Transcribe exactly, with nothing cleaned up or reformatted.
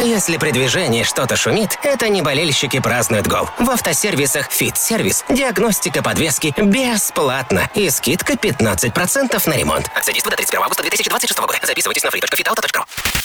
Если при движении что-то шумит, это не болельщики празднуют гол. В автосервисах «Фит-сервис» диагностика подвески бесплатна и скидка пятнадцать процентов на ремонт. Акция действует до тридцать первого августа две тысячи двадцать шестого года. Записывайтесь на free точка fit auto точка ru.